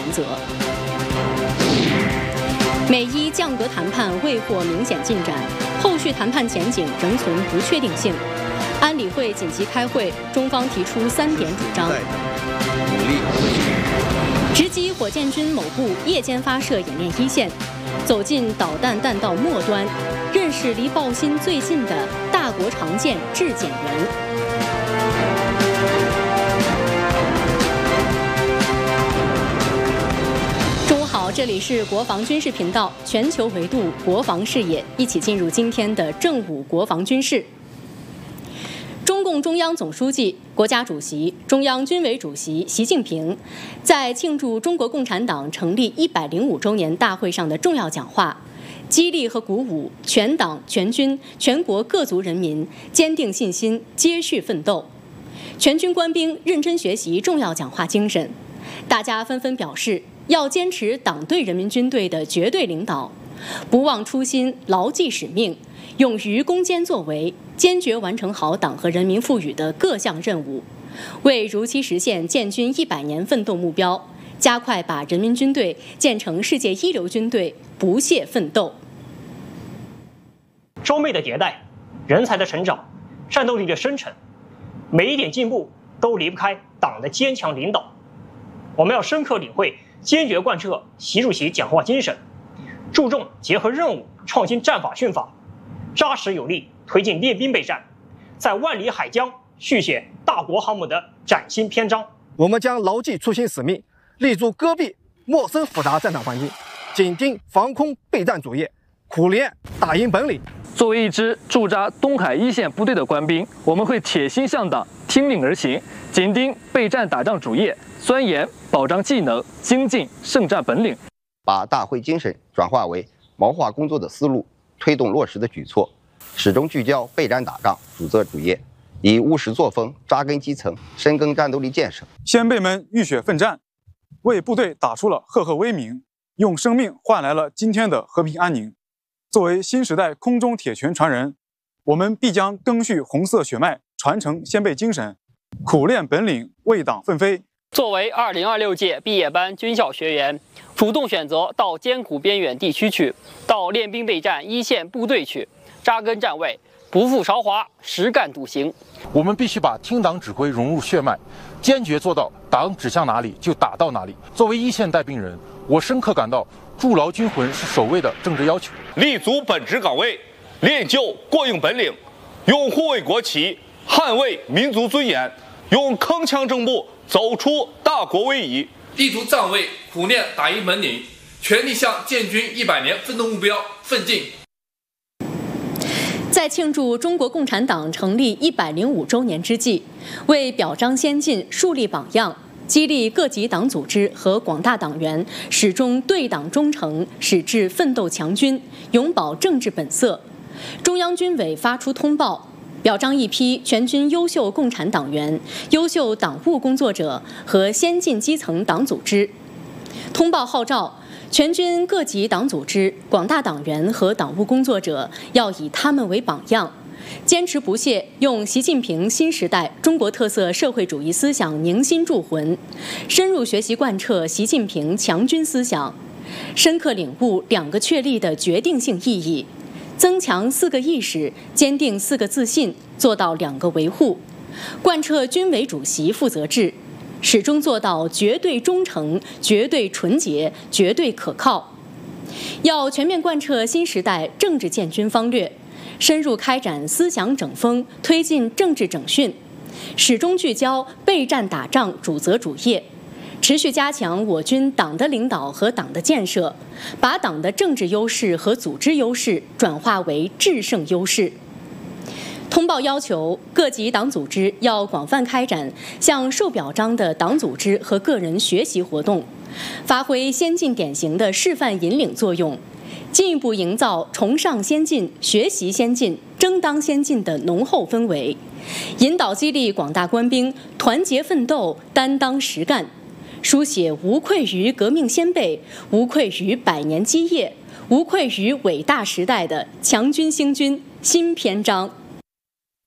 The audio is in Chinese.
则。美伊降格谈判未获明显进展，后续谈判前景仍存不确定性。安理会紧急开会，中方提出3点主张：直击火箭军某部夜间发射演练一线，走进导弹弹道末端，认识离爆心最近的大国常见质检员。中午好，这里是国防军事频道，全球维度国防视野，一起进入今天的正午国防军事。中共中央总书记、国家主席、中央军委主席习近平在庆祝中国共产党成立105周年大会上的重要讲话，激励和鼓舞全党全军全国各族人民坚定信心，接续奋斗。全军官兵认真学习重要讲话精神，大家纷纷表示要坚持党对人民军队的绝对领导，不忘初心，牢记使命，勇于攻坚作为，坚决完成好党和人民赋予的各项任务，为如期实现建军100年奋斗目标，加快把人民军队建成世界一流军队，不懈奋斗。 装备的迭代，人才的成长，战斗力的生成，每一点进步都离不开党的坚强领导。我们要深刻领会，坚决贯彻习主席讲话精神，注重结合任务，创新战法训法，扎实有力推进练兵备战，在万里海疆续写大国航母的崭新篇章。 我们将牢记初心使命，立足戈壁陌生复杂战场环境，紧盯防空备战主业，苦练打赢本领。 作为一支驻扎东海一线部队的官兵，我们会铁心向党，听令而行，紧盯备战打仗主业，钻研保障技能，精进胜战本领， 把大会精神转化为谋划工作的思路，推动落实的举措，始终聚焦备战打仗主责主业，以务实作风扎根基层，深耕战斗力建设。 先辈们浴血奋战，为部队打出了赫赫威名，用生命换来了今天的和平安宁。作为新时代空中铁拳传人，我们必将赓续红色血脉，传承先辈精神，苦练本领，为党奋飞。 作为2026届毕业班军校学员，主动选择到艰苦边远地区去，到练兵备战一线部队去，扎根站位，不负韶华，实干笃行。 我们必须把听党指挥融入血脉，坚决做到党指向哪里就打到哪里。作为一线带兵人，我深刻感到筑牢军魂是首位的政治要求， 立足本职岗位，练就过硬本领，用护卫国旗，捍卫民族尊严，用铿锵正步走出大国威仪， 立足站位，苦练打赢本领，全力向建军100年奋斗目标奋进。 在庆祝中国共产党成立105周年之际，为表彰先进、树立榜样，激励各级党组织和广大党员始终对党忠诚，矢志奋斗强军，永葆政治本色，中央军委发出通报，表彰一批全军优秀共产党员、优秀党务工作者和先进基层党组织。通报号召全军各级党组织、广大党员和党务工作者要以他们为榜样，坚持不懈用习近平新时代中国特色社会主义思想凝心铸魂，深入学习贯彻习近平强军思想，深刻领悟2个确立的决定性意义，增强4个意识，坚定4个自信，做到2个维护，贯彻军委主席负责制，始终做到绝对忠诚、绝对纯洁、绝对可靠。要全面贯彻新时代政治建军方略，深入开展思想整风，推进政治整训，始终聚焦备战打仗主责主业，持续加强我军党的领导和党的建设，把党的政治优势和组织优势转化为制胜优势。通报要求各级党组织要广泛开展向受表彰的党组织和个人学习活动，发挥先进典型的示范引领作用，进一步营造崇尚先进、学习先进、争当先进的浓厚氛围，引导激励广大官兵团结奋斗、担当实干，书写无愧于革命先辈、无愧于100年基业、无愧于伟大时代的强军兴军新篇章。